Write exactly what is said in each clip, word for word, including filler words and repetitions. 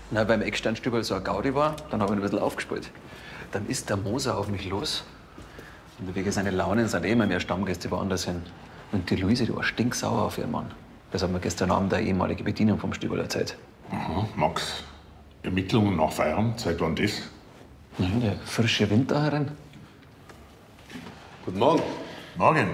Na, beim Ecksteinstüberl so ein Gaudi war, dann habe ich ihn ein bisschen aufgespielt. Dann ist der Moser auf mich los. Und wegen seiner Launen sind eh immer mehr Stammgäste woanders hin. Und die Luise, die war stinksauer auf ihren Mann. Das hat mir gestern Abend eine ehemalige Bedienung vom Stüberl erzählt. Aha, Max. Ermittlungen nach Feierabend, seit wann das? Ja, der frische Wind da herin. Guten Morgen. Morgen.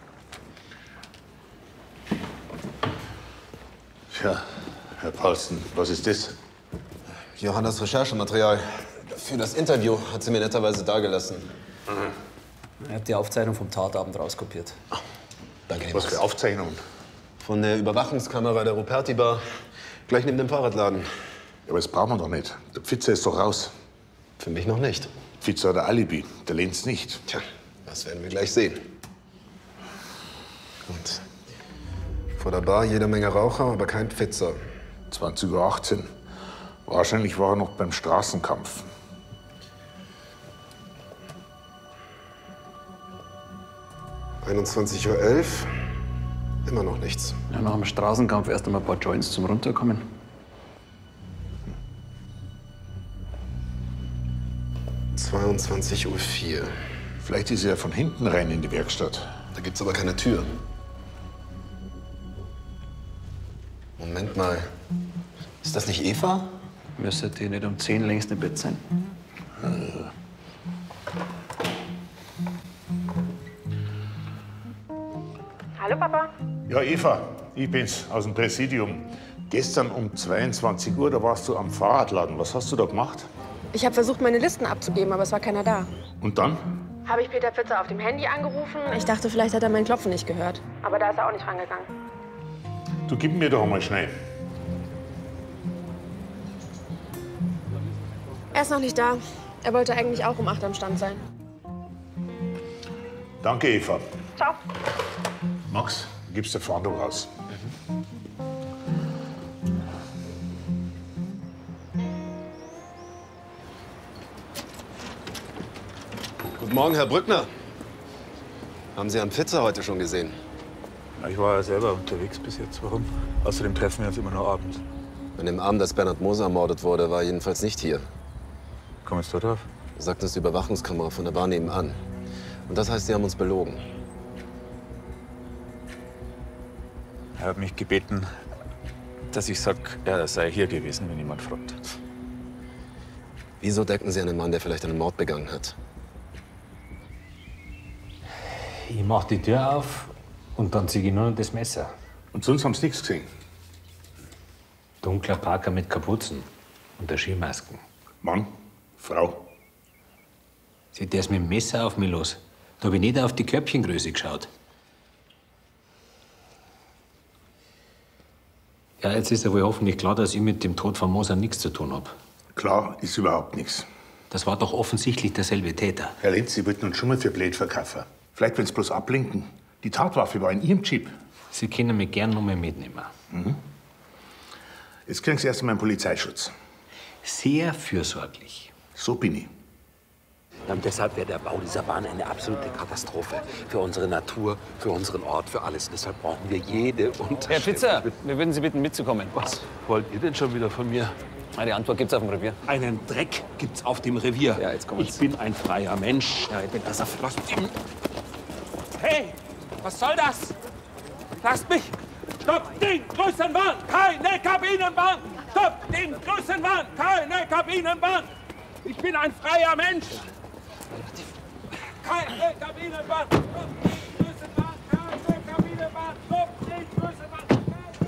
Tja, Herr Paulsen, was ist das? Johannas Recherchematerial. Für das Interview hat sie mir netterweise dagelassen. Er hat die Aufzeichnung vom Tatabend rauskopiert. Oh, danke. Was für Aufzeichnungen? Von der Überwachungskamera der Ruperti-Bar, gleich neben dem Fahrradladen. Ja, aber das brauchen wir doch nicht. Der Pfitzer ist doch raus. Für mich noch nicht. Pfitzer hat ein Alibi, der Lenz nicht. Tja, das werden wir gleich sehen. Gut. Vor der Bar jede Menge Raucher, aber kein Pfitzer. zwanzig Uhr achtzehn. Wahrscheinlich war er noch beim Straßenkampf. einundzwanzig Uhr elf. Immer noch nichts. Ja, nach dem Straßenkampf erst einmal ein paar Joints zum Runterkommen. zweiundzwanzig Uhr vier. Vielleicht ist er von hinten rein in die Werkstatt. Da gibt's aber keine Tür. Moment mal. Ist das nicht Eva? Müsste die nicht um zehn längst im Bett sein? Hallo, Papa. Ja, Eva, ich bin's aus dem Präsidium. Gestern um zweiundzwanzig Uhr, da warst du am Fahrradladen. Was hast du da gemacht? Ich habe versucht, meine Listen abzugeben, aber es war keiner da. Und dann? Habe ich Peter Pfitzer auf dem Handy angerufen. Ich dachte, vielleicht hat er mein Klopfen nicht gehört. Aber da ist er auch nicht rangegangen. Du gib mir doch mal schnell. Er ist noch nicht da. Er wollte eigentlich auch um acht am Stand sein. Danke, Eva. Ciao. Max, du gibst die Fahndung raus. Guten Morgen, Herr Brückner. Haben Sie Herrn Pfitzer heute schon gesehen? Ich war ja selber unterwegs bis jetzt. Warum? Außerdem treffen wir uns immer nur abends. An dem Abend, als Bernhard Moser ermordet wurde, war er jedenfalls nicht hier. Komm jetzt dort drauf? Sagt uns die Überwachungskamera von der Bar nebenan. Und das heißt, Sie haben uns belogen. Er hat mich gebeten, dass ich sag, er sei hier gewesen, wenn jemand fragt. Wieso decken Sie einen Mann, der vielleicht einen Mord begangen hat? Ich mach die Tür auf und dann ziehe ich nur noch das Messer. Und sonst haben sie nichts gesehen. Dunkler Parker mit Kapuzen und der Skimasken. Mann, Frau. Sieht der ist mit dem Messer auf mich los. Da habe ich nicht auf die Köpfchengröße geschaut. Ja, jetzt ist ja wohl hoffentlich klar, dass ich mit dem Tod von Moser nichts zu tun habe. Klar ist überhaupt nichts. Das war doch offensichtlich derselbe Täter. Herr Lenz, Sie wollten uns schon mal für blöd verkaufen. Vielleicht, wenn Sie bloß ablenken. Die Tatwaffe war in Ihrem Chip. Sie können mich gern noch mal mitnehmen. Mhm. Jetzt kriegen Sie erst einmal einen Polizeischutz. Sehr fürsorglich. So bin ich. Und deshalb wäre der Bau dieser Bahn eine absolute Katastrophe. Für unsere Natur, für unseren Ort, für alles. Deshalb brauchen wir jede Unterstützung. Herr Pfitzer, wir würden Sie bitten, mitzukommen. Was wollt ihr denn schon wieder von mir? Die Antwort gibt's auf dem Revier. Einen Dreck gibt's auf dem Revier. Ja, jetzt kommen Ich bin ein freier Mensch. Ja, ich bin das. Lasst ihn. Hey, was soll das? Lasst mich! Stopp den Größenwahn! Keine Kabinenbahn! Stopp den Größenwahn! Keine Kabinenbahn! Ich bin ein freier Mensch! Keine Kabinenbahn! Stopp den Größenwahn! Keine Kabinenbahn! Stopp den Größenwahn!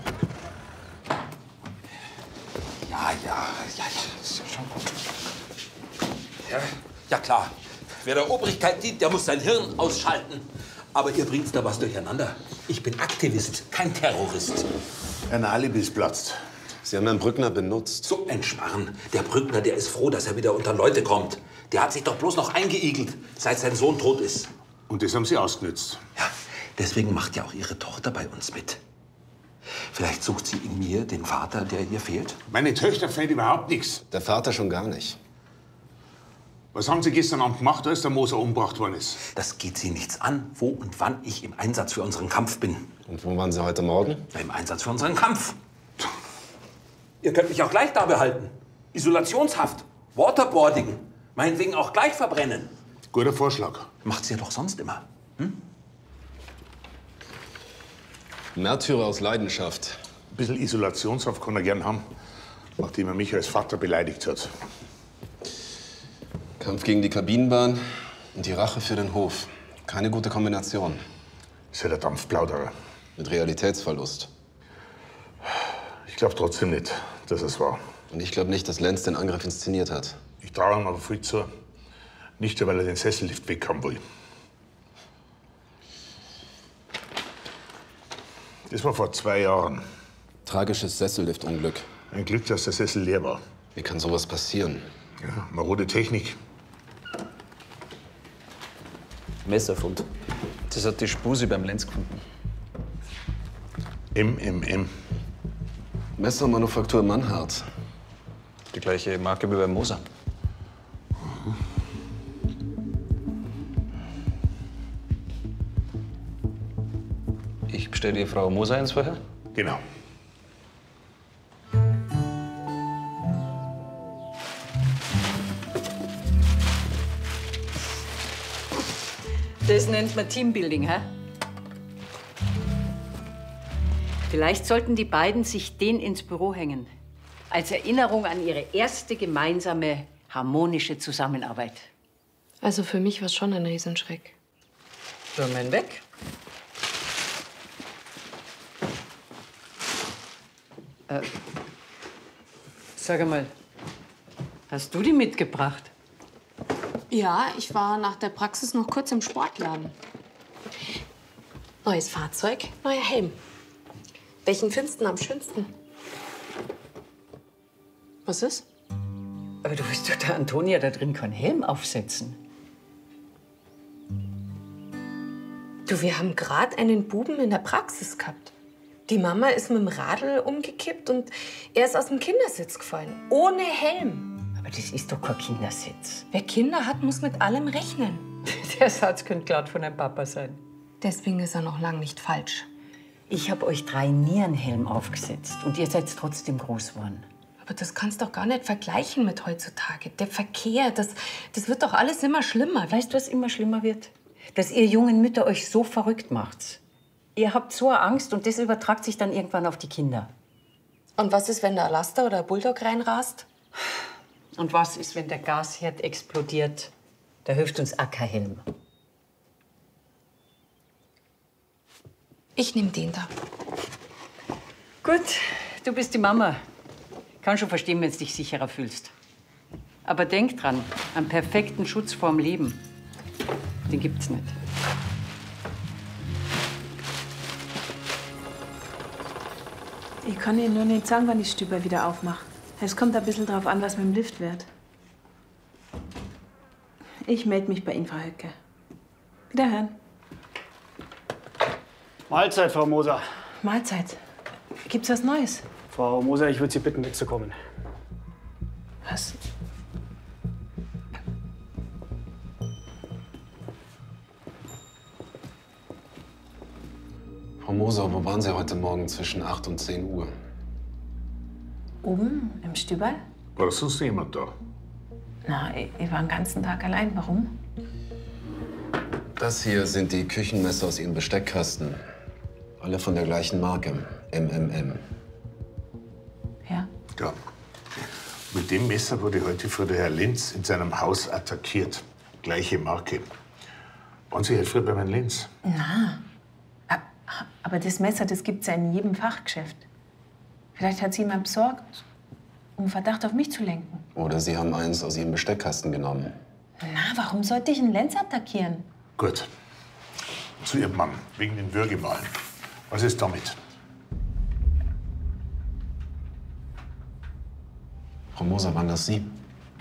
Ja, ja, ja, ja, das ist ja schon gut. Ja, ja klar. Wer der Obrigkeit dient, der muss sein Hirn ausschalten. Aber ihr bringt da was durcheinander. Ich bin Aktivist, kein Terrorist. Ein Alibi ist platzt. Sie haben Herrn Brückner benutzt. So ein Schmarrn. Der Brückner, der ist froh, dass er wieder unter Leute kommt. Der hat sich doch bloß noch eingeigelt, seit sein Sohn tot ist. Und das haben Sie ausgenützt. Ja, deswegen macht ja auch Ihre Tochter bei uns mit. Vielleicht sucht sie in mir den Vater, der ihr fehlt. Meine Töchter fehlt überhaupt nichts. Der Vater schon gar nicht. Was haben Sie gestern Abend gemacht, als der Moser umgebracht worden ist? Das geht Sie nichts an, wo und wann ich im Einsatz für unseren Kampf bin. Und wo waren Sie heute Morgen? Im Einsatz für unseren Kampf. Ihr könnt mich auch gleich da behalten. Isolationshaft, Waterboarding, meinetwegen auch gleich verbrennen. Guter Vorschlag. Macht's ja doch sonst immer. Hm? Märtyrer aus Leidenschaft. Ein bisschen Isolationshaft kann er gern haben, nachdem er mich als Vater beleidigt hat. Kampf gegen die Kabinenbahn und die Rache für den Hof. Keine gute Kombination. Ist ja der Dampfplauderer. Mit Realitätsverlust. Ich glaube trotzdem nicht, dass es war. Und ich glaube nicht, dass Lenz den Angriff inszeniert hat. Ich traue ihm aber viel zu. Nicht nur, weil er den Sessellift weghaben will. Das war vor zwei Jahren. Tragisches Sesselliftunglück. Ein Glück, dass der Sessel leer war. Wie kann sowas passieren? Ja, marode Technik. Messerfund. Das hat die Spusi beim Lenz gefunden. M M M. Messermanufaktur Mannhardt. Die gleiche Marke wie beim Moser. Ich bestelle die Frau Moser eins vorher. Genau. Das nennt man Teambuilding, hä? Vielleicht sollten die beiden sich den ins Büro hängen. Als Erinnerung an ihre erste gemeinsame, harmonische Zusammenarbeit. Also für mich war es schon ein Riesenschreck. Firmen weg. Äh, sag mal, hast du die mitgebracht? Ja, ich war nach der Praxis noch kurz im Sportladen. Neues Fahrzeug, neuer Helm. Welchen findest du am schönsten? Was ist? Aber du willst doch der Antonia da drin keinen Helm aufsetzen. Du, wir haben gerade einen Buben in der Praxis gehabt. Die Mama ist mit dem Radl umgekippt und er ist aus dem Kindersitz gefallen. Ohne Helm. Aber das ist doch kein Kindersitz. Wer Kinder hat, muss mit allem rechnen. Der Satz könnte glatt von einem Papa sein. Deswegen ist er noch lang nicht falsch. Ich habe euch drei nie einen Helm aufgesetzt und ihr seid trotzdem groß geworden. Aber das kannst du doch gar nicht vergleichen mit heutzutage. Der Verkehr, das, das wird doch alles immer schlimmer. Weißt du, was immer schlimmer wird? Dass ihr jungen Mütter euch so verrückt macht. Ihr habt so eine Angst und das übertragt sich dann irgendwann auf die Kinder. Und was ist, wenn der Laster oder der Bulldog reinrast? Und was ist, wenn der Gasherd explodiert? Da hilft uns auch kein Helm. Ich nehme den da. Gut, du bist die Mama. Kann schon verstehen, wenn du dich sicherer fühlst. Aber denk dran, einen perfekten Schutz vorm Leben, den gibt's nicht. Ich kann Ihnen nur nicht sagen, wann die Stüber wieder aufmache. Es kommt ein bisschen drauf an, was mit dem Lift wird. Ich melde mich bei Ihnen, Frau Höcke. Wiederhören. Mahlzeit, Frau Moser. Mahlzeit. Gibt's was Neues? Frau Moser, ich würde Sie bitten, wegzukommen. Was? Frau Moser, wo waren Sie heute Morgen zwischen acht und zehn Uhr? Oben im Stüberl? War das sonst jemand da? Na, ich, ich war den ganzen Tag allein. Warum? Das hier sind die Küchenmesser aus Ihrem Besteckkasten. Alle von der gleichen Marke, M M M. Ja? Ja. Mit dem Messer wurde heute früh der Herr Lenz in seinem Haus attackiert. Gleiche Marke. Waren Sie heute früh bei Herrn Lenz? Na, aber das Messer, das gibt's ja in jedem Fachgeschäft. Vielleicht hat sie jemand besorgt, um Verdacht auf mich zu lenken. Oder Sie haben eins aus Ihrem Besteckkasten genommen. Na, warum sollte ich einen Lenz attackieren? Gut. Zu Ihrem Mann, wegen den Würgemalen. Was ist damit? Frau Moser, waren das Sie?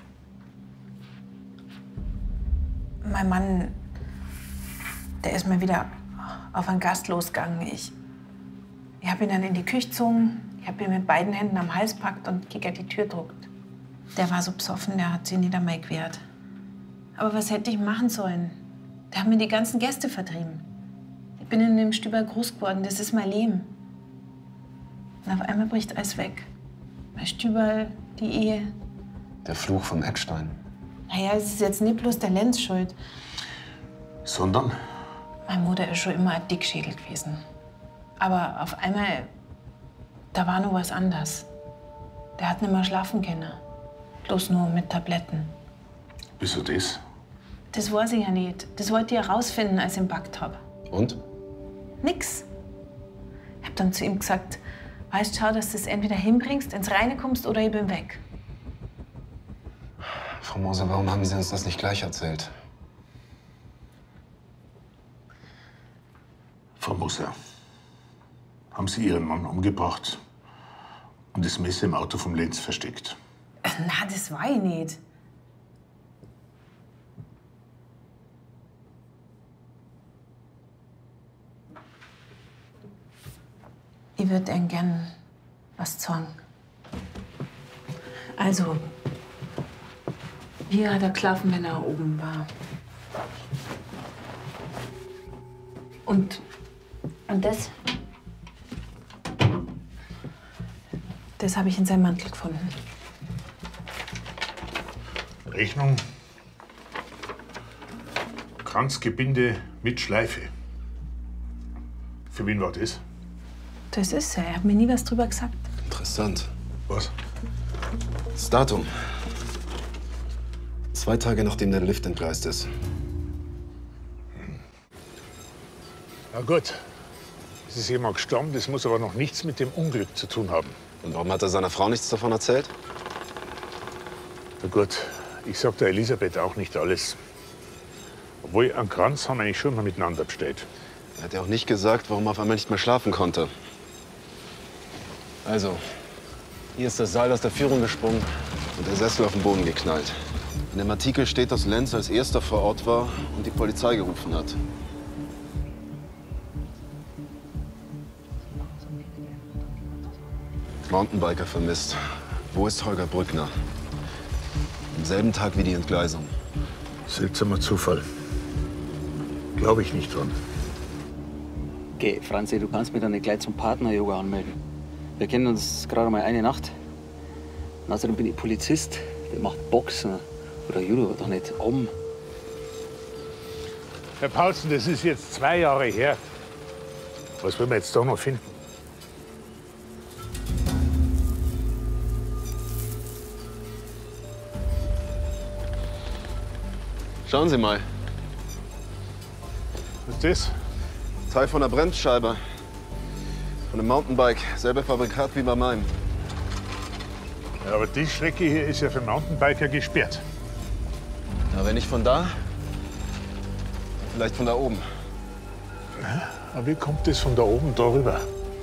Mein Mann, der ist mal wieder auf einen Gast losgegangen. Ich, ich habe ihn dann in die Küche gezogen, ich habe ihn mit beiden Händen am Hals gepackt und gegen die Tür gedrückt. Der war so besoffen, der hat sich nicht einmal gewehrt. Aber was hätte ich machen sollen? Der hat mir die ganzen Gäste vertrieben. Ich bin in dem Stüber groß geworden, das ist mein Leben. Und auf einmal bricht alles weg. Mein Stüberl, die Ehe, Der Fluch von Eckstein. Naja, es ist jetzt nicht bloß der Lenz schuld. Sondern? Meine Mutter ist schon immer ein Dickschädel gewesen. Aber auf einmal, da war nur was anderes. Der hat nicht mehr schlafen können. Bloß nur mit Tabletten. Wieso das? Das weiß ich ja nicht. Das wollte ich herausfinden, als ich ihn gepackt habe. Und? Nix. Ich hab dann zu ihm gesagt, weißt, schau, dass du es entweder hinbringst, ins Reine kommst oder ich bin weg. Frau Moser, warum haben Sie uns das nicht gleich erzählt? Frau Moser, haben Sie Ihren Mann umgebracht und das Messer im Auto vom Lenz versteckt? Na, das war ich nicht. Ich würde Ihnen gern was sagen. Also, hier hat er geschlafen, wenn er oben war. Und, und das? Das habe ich in seinem Mantel gefunden. Rechnung. Kranzgebinde mit Schleife. Für wen war das? Das ist er. Er hat mir nie was drüber gesagt. Interessant. Was? Das Datum. Zwei Tage nachdem der Lift entgleist ist. Na gut. Es ist jemand gestorben, das muss aber noch nichts mit dem Unglück zu tun haben. Und warum hat er seiner Frau nichts davon erzählt? Na gut, ich sag der Elisabeth auch nicht alles. Obwohl, einen Kranz haben wir eigentlich schon mal miteinander bestellt. Er hat ja auch nicht gesagt, warum er auf einmal nicht mehr schlafen konnte. Also, hier ist das Seil aus der Führung gesprungen und der Sessel auf den Boden geknallt. In dem Artikel steht, dass Lenz als erster vor Ort war und die Polizei gerufen hat. Mountainbiker vermisst. Wo ist Holger Brückner? Am selben Tag wie die Entgleisung. Seltsamer Zufall. Glaube ich nicht dran. Okay, Franzi, du kannst mich dann nicht gleich zum Partner-Yoga anmelden. Wir kennen uns gerade mal eine Nacht. Und außerdem bin ich Polizist, der macht Boxen oder Judo, aber doch nicht um. Herr Paulsen, das ist jetzt zwei Jahre her. Was wollen wir jetzt da noch finden? Schauen Sie mal. Was ist das? Teil von der Bremsscheibe. Von einem Mountainbike. Selbe Fabrikat wie bei meinem. Ja, aber die Strecke hier ist ja für Mountainbiker gesperrt. Na, wenn nicht von da, vielleicht von da oben. Aber wie kommt das von da oben da rüber?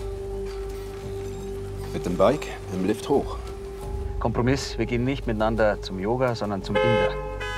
Mit dem Bike im Lift hoch. Kompromiss, wir gehen nicht miteinander zum Yoga, sondern zum Inder.